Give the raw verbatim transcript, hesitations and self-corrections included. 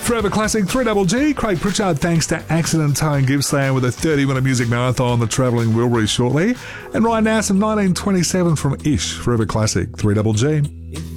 Forever Classic three Double G, Craig Pritchard, thanks to Accident Towing Gippsland with a thirty minute music marathon, The Travelling Wilbury shortly. And right now, some nineteen twenty-seven from Ish, Forever Classic three Double G.